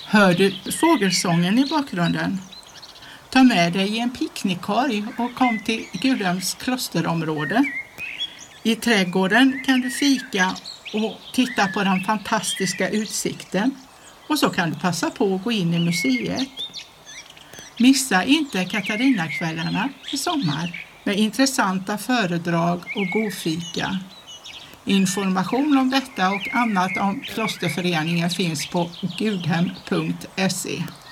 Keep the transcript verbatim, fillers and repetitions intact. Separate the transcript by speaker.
Speaker 1: Hör du fågelsången i bakgrunden? Ta med dig en picknickkorg och kom till Gudhems klosterområde. I trädgården kan du fika och titta på den fantastiska utsikten. Och så kan du passa på att gå in i museet. Missa inte Katarinakvällarna i sommar med intressanta föredrag och godfika. Information om detta och annat om Klosterföreningen finns på gudhem punkt se.